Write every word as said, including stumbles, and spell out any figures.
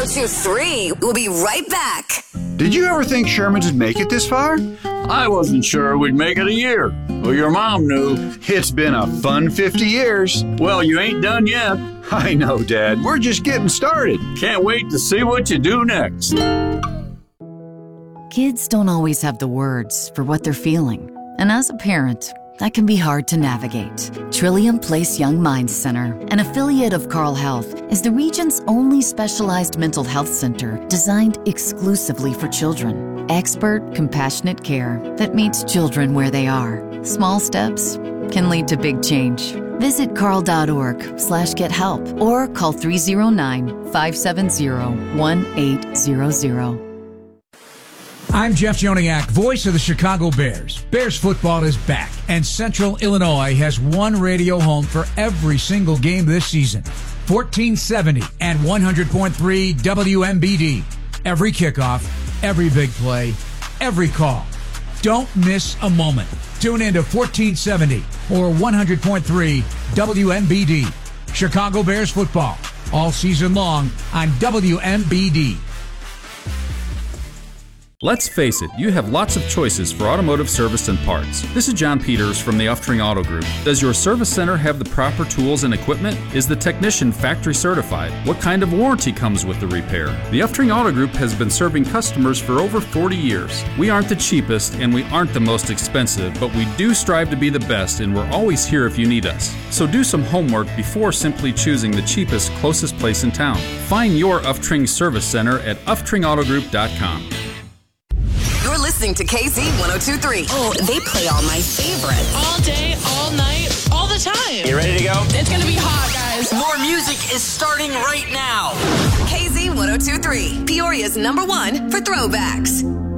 two three. We'll be right back. Did you ever think Sherman's would make it this far? I wasn't sure we'd make it a year. Well, your mom knew. It's been a fun fifty years. Well, you ain't done yet. I know, Dad. We're just getting started. Can't wait to see what you do next. Kids don't always have the words for what they're feeling. And as a parent, that can be hard to navigate. Trillium Place Young Minds Center, an affiliate of Carle Health, is the region's only specialized mental health center designed exclusively for children. Expert, compassionate care that meets children where they are. Small steps can lead to big change. Visit carle.org slash get help or call three oh nine, five seven zero, one eight zero zero. I'm Jeff Joniak, voice of the Chicago Bears. Bears football is back, and Central Illinois has one radio home for every single game this season. fourteen seventy and one hundred point three W M B D. Every kickoff, every big play, every call. Don't miss a moment. Tune in to fourteen seventy or one hundred point three W M B D. Chicago Bears football, all season long on W M B D. Let's face it, you have lots of choices for automotive service and parts. This is John Peters from the Uftring Auto Group. Does your service center have the proper tools and equipment? Is the technician factory certified? What kind of warranty comes with the repair? The Uftring Auto Group has been serving customers for over forty years. We aren't the cheapest and we aren't the most expensive, but we do strive to be the best, and we're always here if you need us. So do some homework before simply choosing the cheapest, closest place in town. Find your Uftring Service Center at uftring auto group dot com. You're listening to K Z one oh two three. Oh, they play all my favorites. All day, all night, all the time. You ready to go? It's going to be hot, guys. More music is starting right now. K Z one oh two three, Peoria's number one for throwbacks.